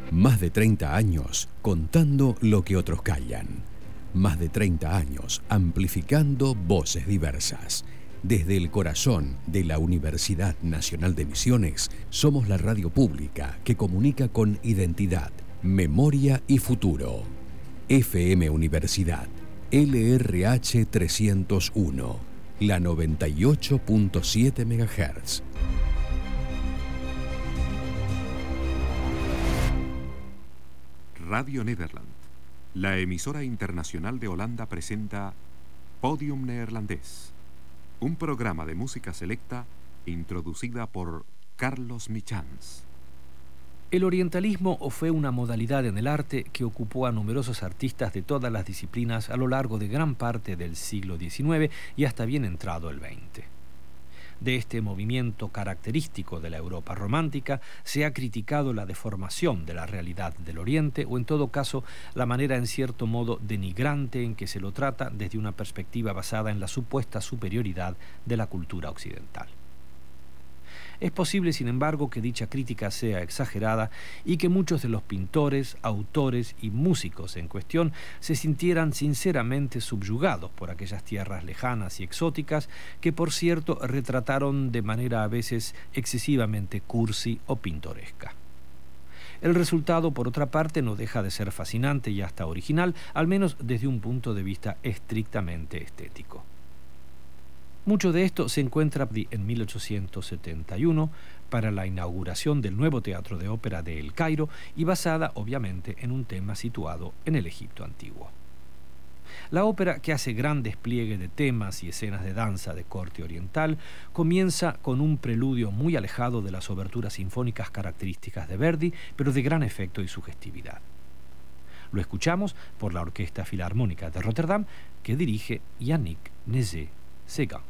Más de 30 años contando lo que otros callan. Más de 30 años amplificando voces diversas. Desde el corazón de la Universidad Nacional de Misiones, somos la radio pública que comunica con identidad, memoria y futuro. FM Universidad, LRH 301, la 98.7 MHz. Radio Nederland, la emisora internacional de Holanda, presenta Podium Neerlandés, un programa de música selecta introducida por Carlos Michans. El orientalismo fue una modalidad en el arte que ocupó a numerosos artistas de todas las disciplinas a lo largo de gran parte del siglo XIX y hasta bien entrado el XX. De este movimiento característico de la Europa romántica se ha criticado la deformación de la realidad del Oriente, o en todo caso la manera en cierto modo denigrante en que se lo trata desde una perspectiva basada en la supuesta superioridad de la cultura occidental. Es posible, sin embargo, que dicha crítica sea exagerada y que muchos de los pintores, autores y músicos en cuestión se sintieran sinceramente subyugados por aquellas tierras lejanas y exóticas que, por cierto, retrataron de manera a veces excesivamente cursi o pintoresca. El resultado, por otra parte, no deja de ser fascinante y hasta original, al menos desde un punto de vista estrictamente estético. Mucho de esto se encuentra en 1871 para la inauguración del nuevo teatro de ópera de El Cairo y basada, obviamente, en un tema situado en el Egipto antiguo. La ópera, que hace gran despliegue de temas y escenas de danza de corte oriental, comienza con un preludio muy alejado de las oberturas sinfónicas características de Verdi, pero de gran efecto y sugestividad. Lo escuchamos por la Orquesta Filarmónica de Rotterdam, que dirige Yannick Nézet-Séguin.